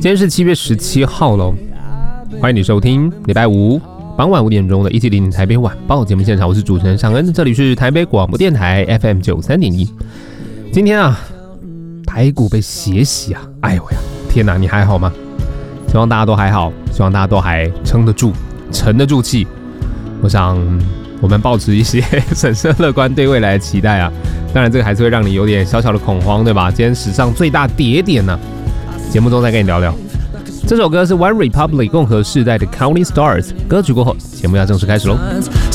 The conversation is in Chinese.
今天是7月17号喽，欢迎你收听礼拜五傍晚5点钟的1700台北晚报节目现场，我是主持人尚恩，这里是台北广播电台 FM 93.1。今天啊，台股被血洗啊，哎呦呀，天哪，你还好吗？希望大家都还好，希望大家都还撑得住，沉得住气。我想我们抱持一些审慎乐观对未来的期待啊，当然这个还是会让你有点小小的恐慌，对吧？今天史上最大跌点呢，节目中再跟你聊聊。这首歌是 One Republic 共和世代的 Counting Stars， 歌曲过后，节目要正式开始喽。